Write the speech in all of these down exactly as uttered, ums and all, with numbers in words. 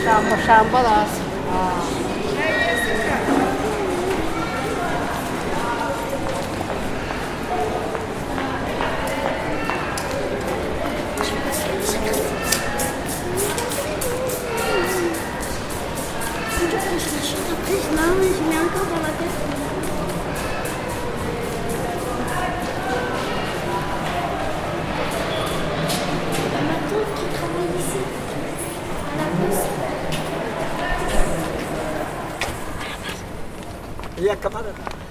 Shambo, shambolas. Ah. Non, mais je mets encore dans la tête. Ma tante qui travaille ici, à la poste. Il y a camarade.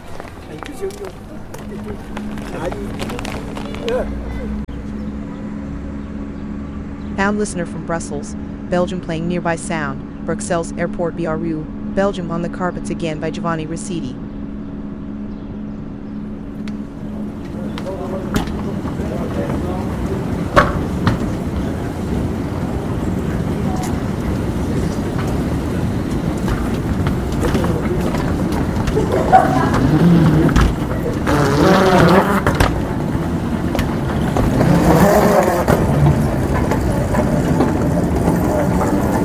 Found listener from Brussels, Belgium playing nearby sound, Bruxelles Airport B R U, Belgium on the Carpets again by Giovanni Rossetti.